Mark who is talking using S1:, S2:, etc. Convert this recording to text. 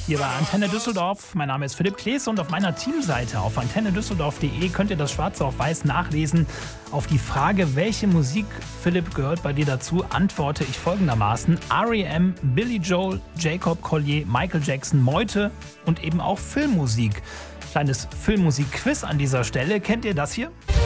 S1: hier bei Antenne Düsseldorf. Mein Name ist Philipp Klees und auf meiner Teamseite auf antennedüsseldorf.de könnt ihr das schwarz auf weiß nachlesen. Auf die Frage, welche Musik, Philipp, gehört bei dir dazu, antworte ich folgendermaßen: R.E.M., Billy Joel, Jacob Collier, Michael Jackson, Meute und eben auch Filmmusik. Kleines Filmmusik-Quiz an dieser Stelle. Kennt ihr das hier?